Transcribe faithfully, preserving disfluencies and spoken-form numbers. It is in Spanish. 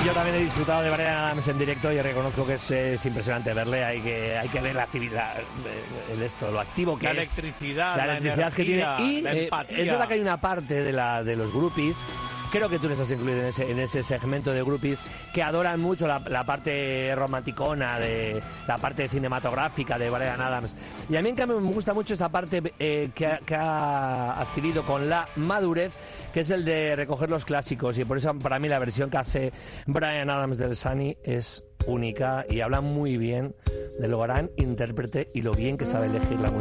Yo también he disfrutado de Bryan Adams en directo y reconozco que es, es impresionante verle. Hay que hay que ver la actividad, el esto, lo activo que la es. Electricidad, la electricidad, la que tiene. Y la eh, empatía. es verdad que hay una parte de, la, de los groupies, creo que tú les has incluido en ese, en ese segmento de groupies, que adoran mucho la, la parte romanticona, de la parte cinematográfica de Bryan Adams. Y a mí en cambio me gusta mucho esa parte eh, que, ha, que ha adquirido con la madurez, que es el de recoger los clásicos. Y por eso para mí la versión que hace Bryan Adams del Sunny es única y habla muy bien de lo gran intérprete y lo bien que sabe elegir la música.